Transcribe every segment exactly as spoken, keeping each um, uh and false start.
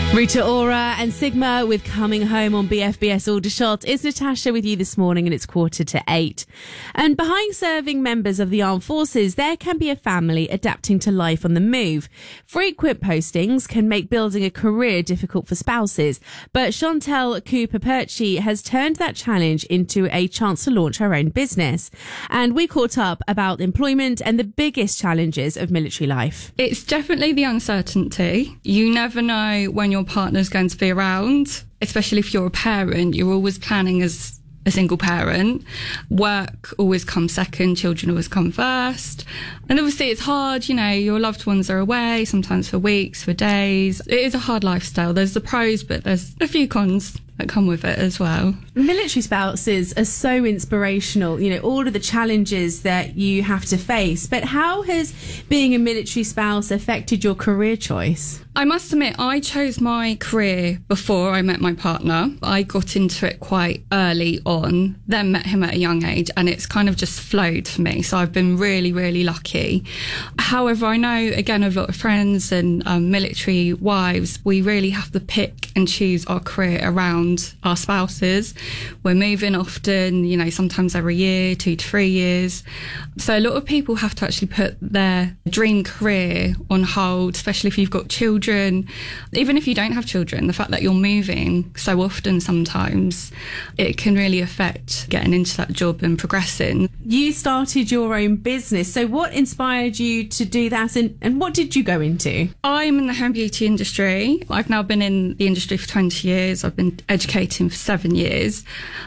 Rita Ora and Sigma with Coming Home on B F B S Aldershot. It's Natasha with you this morning and it's quarter to eight. And behind serving members of the armed forces, there can be a family adapting to life on the move. Frequent postings can make building a career difficult for spouses, but Chantel Cooper-Perchy has turned that challenge into a chance to launch her own business. And we caught up about employment and the biggest challenges of military life. It's definitely the uncertainty. You never know when your partner's going to be around, especially if you're a parent. You're always planning as a single parent. Work always comes second, children always come first. And obviously it's hard, you know, your loved ones are away, sometimes for weeks, for days. It is a hard lifestyle. There's the pros, but there's a few cons that come with it as well. Military spouses are so inspirational, you know, all of the challenges that you have to face. But how has being a military spouse affected your career choice? I must admit, I chose my career before I met my partner. I got into it quite early on, then met him at a young age, and it's kind of just flowed for me. So I've been really, really lucky. However, I know, again, a lot of friends and um, military wives, we really have to pick and choose our career around our spouses. We're moving often, you know, sometimes every year, two to three years. So a lot of people have to actually put their dream career on hold, especially if you've got children. Even if you don't have children, the fact that you're moving so often sometimes, it can really affect getting into that job and progressing. You started your own business. So what inspired you to do that, and, and what did you go into? I'm in the home beauty industry. I've now been in the industry for twenty years. I've been educating for seven years.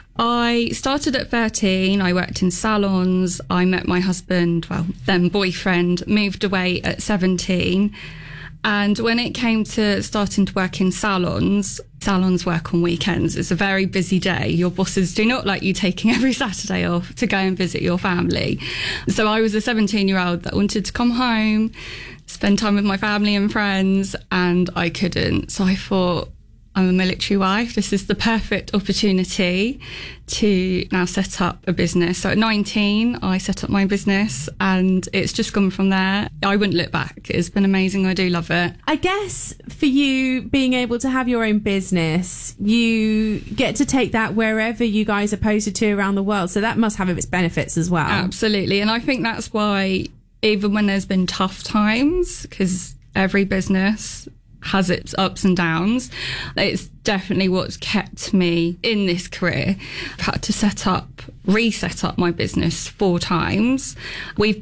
I started at thirteen. I worked in salons. I met my husband, well, then boyfriend, moved away at seventeen. And when it came to starting to work in salons, salons work on weekends. It's a very busy day. Your bosses do not like you taking every Saturday off to go and visit your family. So I was a seventeen-year-old that wanted to come home, spend time with my family and friends, and I couldn't. So I thought, I'm a military wife. This is the perfect opportunity to now set up a business. So at nineteen, I set up my business and it's just gone from there. I wouldn't look back. It's been amazing. I do love it. I guess for you, being able to have your own business, you get to take that wherever you guys are posted to around the world. So that must have its benefits as well. Absolutely. And I think that's why, even when there's been tough times, because every business has its ups and downs, it's definitely what's kept me in this career. I've had to set up, reset up my business four times. We've